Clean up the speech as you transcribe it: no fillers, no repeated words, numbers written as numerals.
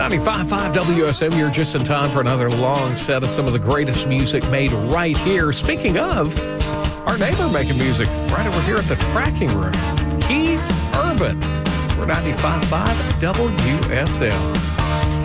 95.5 WSM, you're just in time for another long set of some of the greatest music made right here. Speaking of, our neighbor making music right over here at the tracking room, Keith Urban. We're 95.5 WSM.